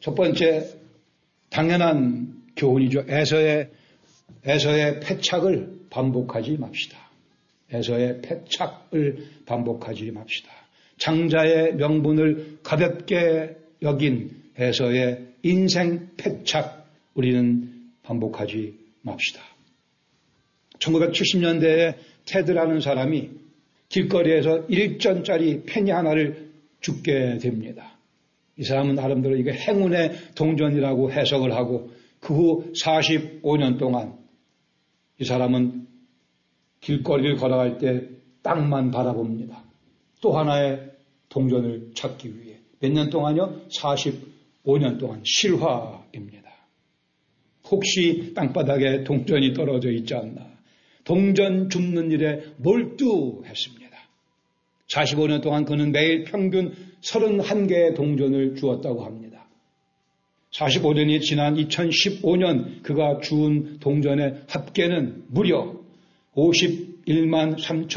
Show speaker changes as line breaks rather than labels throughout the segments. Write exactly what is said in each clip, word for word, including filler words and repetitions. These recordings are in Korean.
첫 번째, 당연한 교훈이죠. 에서의, 에서의 패착을 반복하지 맙시다. 에서의 패착을 반복하지 맙시다. 장자의 명분을 가볍게 여긴 에서의 인생 패착 우리는 반복하지 맙시다. 천구백칠십 년대에 테드라는 사람이 길거리에서 일 전짜리 페니 하나를 줍게 됩니다. 이 사람은 나름대로 이게 행운의 동전이라고 해석을 하고 그 후 사십오 년 동안 이 사람은 길거리를 걸어갈 때 땅만 바라봅니다. 또 하나의 동전을 찾기 위해. 몇 년 동안요? 사십오 년 동안 실화입니다. 혹시 땅바닥에 동전이 떨어져 있지 않나. 동전 줍는 일에 몰두했습니다. 사십오 년 동안 그는 매일 평균 서른한 개의 동전을 주었다고 합니다. 사십오 년이 지난 이천십오 년 그가 주운 동전의 합계는 무려 오십일만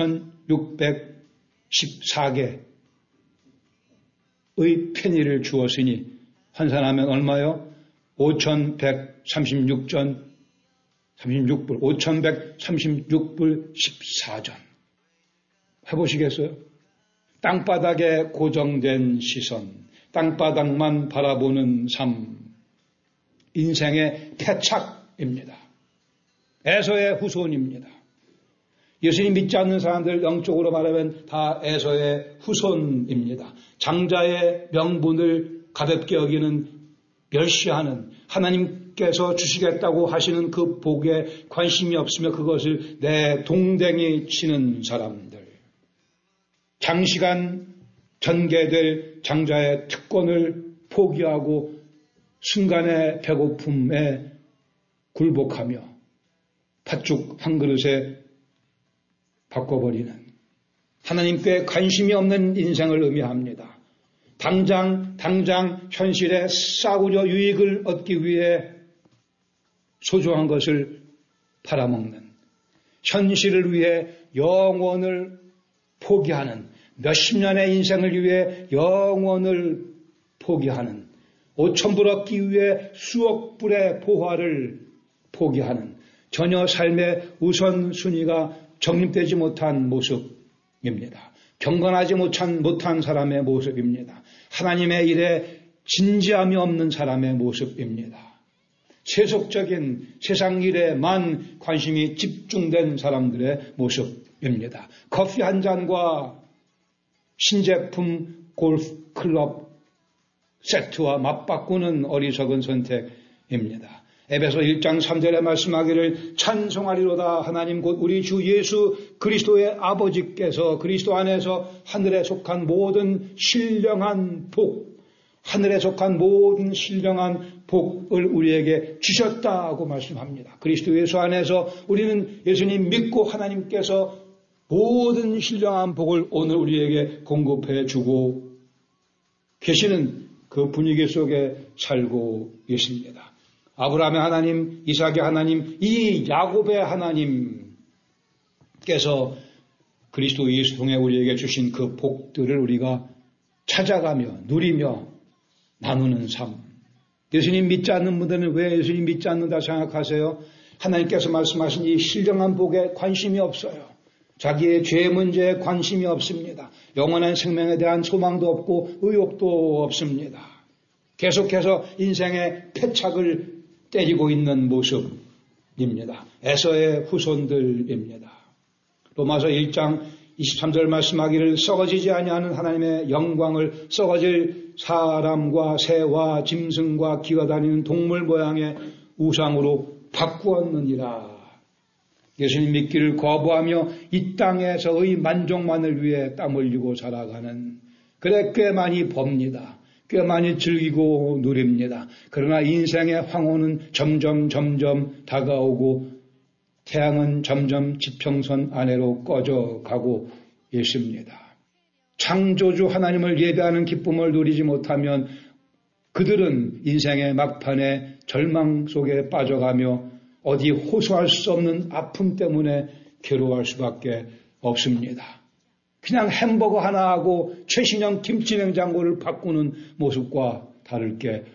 삼천육백십사 개의 페니를 주었으니 환산하면 얼마요? 오천백삼십육 전 삼십육 불, 오천백삼십육 불 십사 전. 해보시겠어요? 땅바닥에 고정된 시선, 땅바닥만 바라보는 삶, 인생의 패착입니다. 에서의 후손입니다. 예수님 믿지 않는 사람들 영적으로 말하면 다 에서의 후손입니다. 장자의 명분을 가볍게 여기는 멸시하는 하나님께서 주시겠다고 하시는 그 복에 관심이 없으며 그것을 내 동댕이 치는 사람들. 장시간 전개될 장자의 특권을 포기하고 순간의 배고픔에 굴복하며 팥죽 한 그릇에 바꿔버리는 하나님께 관심이 없는 인생을 의미합니다. 당장 당장 현실에 싸구려 유익을 얻기 위해 소중한 것을 팔아먹는, 현실을 위해 영원을 포기하는, 몇십 년의 인생을 위해 영원을 포기하는, 오천 불 얻기 위해 수억 불의 보화를 포기하는, 전혀 삶의 우선순위가 정립되지 못한 모습입니다. 경건하지 못한, 못한 사람의 모습입니다. 하나님의 일에 진지함이 없는 사람의 모습입니다. 세속적인 세상 일에만 관심이 집중된 사람들의 모습입니다. 커피 한 잔과 신제품 골프 클럽 세트와 맞바꾸는 어리석은 선택입니다. 에베소 일 장 삼 절에 말씀하기를 찬송하리로다 하나님 곧 우리 주 예수 그리스도의 아버지께서 그리스도 안에서 하늘에 속한 모든 신령한 복, 하늘에 속한 모든 신령한 복을 우리에게 주셨다고 말씀합니다. 그리스도 예수 안에서 우리는 예수님 믿고 하나님께서 모든 신령한 복을 오늘 우리에게 공급해 주고 계시는 그 분위기 속에 살고 있습니다. 아브라함의 하나님, 이삭의 하나님, 이 야곱의 하나님께서 그리스도 예수 통해 우리에게 주신 그 복들을 우리가 찾아가며 누리며 나누는 삶. 예수님 믿지 않는 분들은 왜 예수님 믿지 않는다 생각하세요? 하나님께서 말씀하신 이 신령한 복에 관심이 없어요. 자기의 죄 문제에 관심이 없습니다. 영원한 생명에 대한 소망도 없고 의욕도 없습니다. 계속해서 인생의 패착을 때리고 있는 모습입니다. 에서의 후손들입니다. 로마서 일 장 이십삼 절 말씀하기를 썩어지지 아니하는 하나님의 영광을 썩어질 사람과 새와 짐승과 기어다니는 동물 모양의 우상으로 바꾸었느니라. 예수님 믿기를 거부하며 이 땅에서의 만족만을 위해 땀 흘리고 살아가는, 그래 꽤 많이 봅니다. 꽤 많이 즐기고 누립니다. 그러나 인생의 황혼은 점점 점점 다가오고 태양은 점점 지평선 아래로 꺼져가고 있습니다. 창조주 하나님을 예배하는 기쁨을 누리지 못하면 그들은 인생의 막판에 절망 속에 빠져가며 어디 호소할 수 없는 아픔 때문에 괴로워할 수밖에 없습니다. 그냥 햄버거 하나하고 최신형 김치 냉장고를 바꾸는 모습과 다를 게